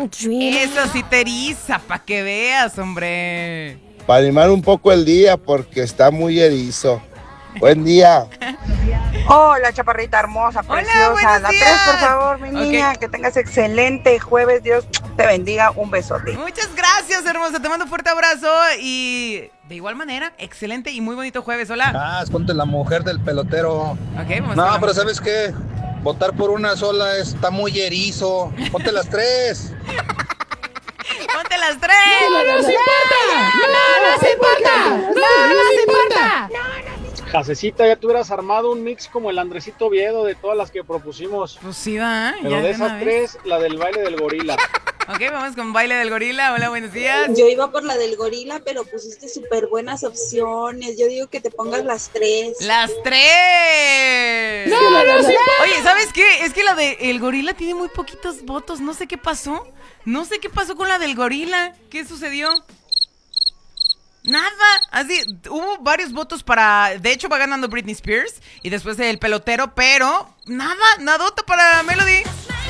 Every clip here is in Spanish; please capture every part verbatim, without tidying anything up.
Eso sí te eriza, pa' que veas, hombre. Para animar un poco el día porque está muy erizo. Buen día. Hola, chaparrita hermosa, preciosa. Hola, La tres, por favor, mi okay. niña. Que tengas excelente jueves. Dios te bendiga. Un besote. Muchas gracias, hermosa. Te mando un fuerte abrazo y de igual manera, excelente y muy bonito jueves. Hola. Ah, ponte la mujer del pelotero. Okay, vamos no, pero ¿sabes qué? Votar por una sola está muy erizo. Ponte las tres. ¡Ponte las tres! ¡No, no nos importa! ¡No nos importa! ¡No nos importa! Jasecita, ya te hubieras armado un mix como el Andresito Oviedo de todas las que propusimos. Pues sí, va. Pero de esas tres, la del baile del gorila. Ok, vamos con baile del gorila. Hola, buenos días. Yo iba por la del gorila, pero pusiste súper buenas opciones. Yo digo que te pongas las tres. ¡Las tres! ¡No, no sé! Oye, ¿sabes qué? Es que la del gorila tiene muy poquitos votos. No sé qué pasó. No sé qué pasó con la del gorila. ¿Qué sucedió? Nada, así, hubo varios votos para, de hecho va ganando Britney Spears y después el pelotero, pero nada, nadota para Melody.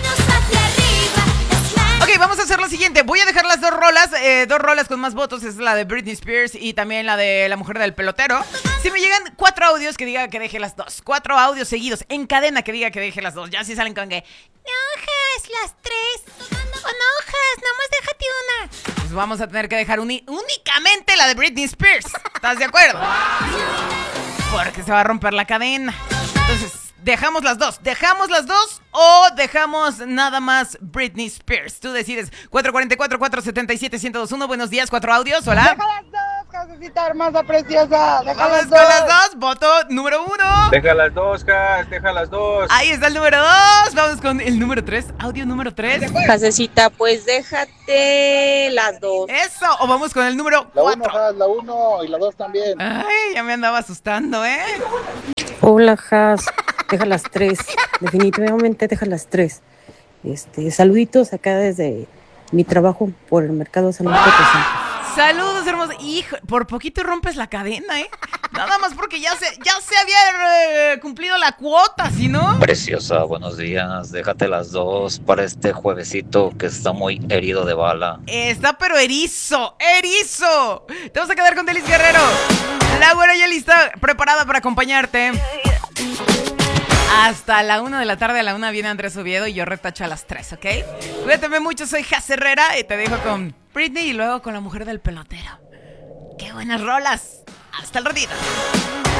Ok, vamos a hacer lo siguiente, voy a dejar las dos rolas, eh, dos rolas con más votos, es la de Britney Spears y también la de la mujer del pelotero. Si me llegan cuatro audios que diga que deje las dos, cuatro audios seguidos, en cadena que diga que deje las dos, ya si salen con que, no, Jas, las tres, o no, Jas, nomás déjate una. Pues vamos a tener que dejar uni- únicamente la de Britney Spears, ¿estás de acuerdo? Porque se va a romper la cadena, entonces... ¿Dejamos las dos? ¿Dejamos las dos o dejamos nada más Britney Spears? Tú decides. cuatro cuatro cuatro, cuatro siete siete, uno cero dos uno. Buenos días, cuatro audios. Hola. Deja las dos, Jasecita hermosa, preciosa. Deja Vamos las con dos. las dos. Voto número uno. Deja las dos, Jas, deja las dos. Ahí está el número dos. Vamos con el número tres. Audio número tres. Jasecita, pues déjate las dos. Eso. O vamos con el número La cuatro. uno, Jas, la uno y la dos también. Ay, ya me andaba asustando, ¿eh? Hola, Jas. Deja las tres. Definitivamente deja las tres. Este, saluditos acá desde mi trabajo por el mercado de San Luis Potosí. Saludos, hermosos. Hijo, por poquito rompes la cadena, ¿eh? Nada más porque ya se, ya se había eh, cumplido la cuota, ¿sí no? Preciosa, buenos días. Déjate las dos para este juevesito que está muy herido de bala. Está pero erizo, erizo. Te vas a quedar con Delis Guerrero. La güera ya lista, preparada para acompañarte. Hasta la una de la tarde, a la una viene Andrés Oviedo y yo retacho a las tres, ¿ok? Cuídate mucho, soy Jas Herrera y te dejo con Britney y luego con la mujer del pelotero. ¡Qué buenas rolas! Hasta el ratito.